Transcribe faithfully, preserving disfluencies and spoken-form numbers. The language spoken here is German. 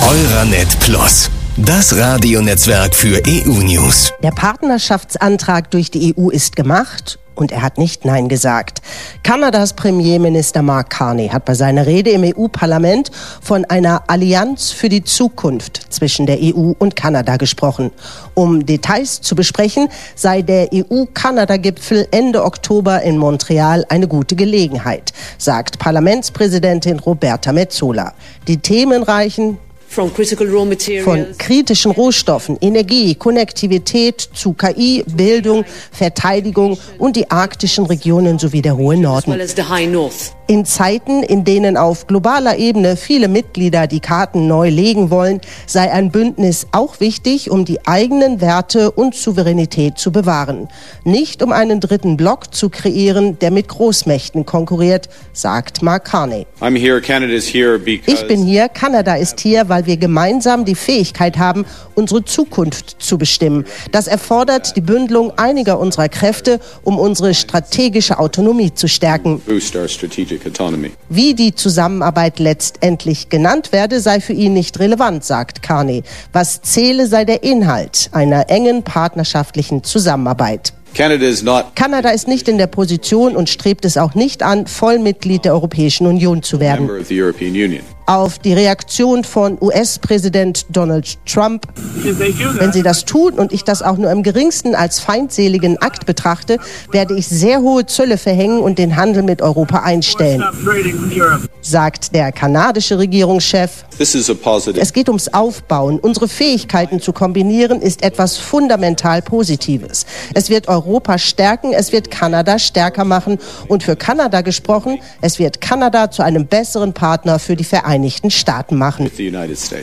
Euranet Plus, das Radionetzwerk für E U-News. Der Partnerschaftsantrag durch die E U ist gemacht und er hat nicht Nein gesagt. Kanadas Premierminister Mark Carney hat bei seiner Rede im E U-Parlament von einer Allianz für die Zukunft zwischen der E U und Kanada gesprochen. Um Details zu besprechen, sei der E U-Kanada-Gipfel Ende Oktober in Montreal eine gute Gelegenheit, sagt Parlamentspräsidentin Roberta Metsola. Die Themen reichen von kritischen Rohstoffen, Energie, Konnektivität zu K I, Bildung, Verteidigung und die arktischen Regionen sowie der hohe Norden. In Zeiten, in denen auf globaler Ebene viele Mitglieder die Karten neu legen wollen, sei ein Bündnis auch wichtig, um die eigenen Werte und Souveränität zu bewahren. Nicht um einen dritten Block zu kreieren, der mit Großmächten konkurriert, sagt Mark Carney. Ich bin hier, Kanada ist hier, weil wir gemeinsam die Fähigkeit haben, unsere Zukunft zu bestimmen. Das erfordert die Bündelung einiger unserer Kräfte, um unsere strategische Autonomie zu stärken. Wie die Zusammenarbeit letztendlich genannt werde, sei für ihn nicht relevant, sagt Carney. Was zähle, sei der Inhalt einer engen partnerschaftlichen Zusammenarbeit. Kanada ist nicht in der Position und strebt es auch nicht an, Vollmitglied der Europäischen Union zu werden. Auf die Reaktion von U S-Präsident Donald Trump: Wenn Sie das tun und ich das auch nur im geringsten als feindseligen Akt betrachte, werde ich sehr hohe Zölle verhängen und den Handel mit Europa einstellen, sagt der kanadische Regierungschef. Es geht ums Aufbauen. Unsere Fähigkeiten zu kombinieren ist etwas fundamental Positives. Es wird Europa stärken, es wird Kanada stärker machen und für Kanada gesprochen, es wird Kanada zu einem besseren Partner für die Vereinigten Staaten machen.